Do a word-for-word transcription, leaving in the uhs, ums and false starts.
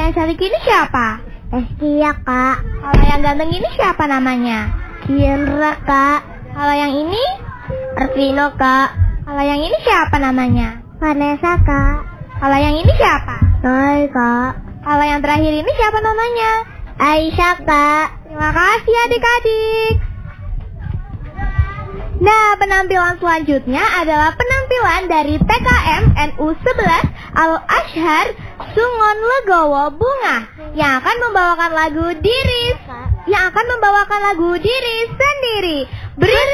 yang cantik ini siapa? Estia, Kak. Kalau yang ganteng ini siapa namanya? Diandra, Kak. Kalau yang ini? Arvino, Kak. Kalau yang ini siapa namanya? Vanessa, Kak. Kalau yang ini siapa? Hai, Kak. Kalau yang terakhir ini siapa namanya? Aisyah, Kak. Terima kasih adik-adik. Nah, penampilan selanjutnya adalah penampilan dari T K M N U sebelas Al-Azhar Sungon Legowo Bunga yang akan membawakan lagu diri yang akan membawakan lagu diri sendiri. Beri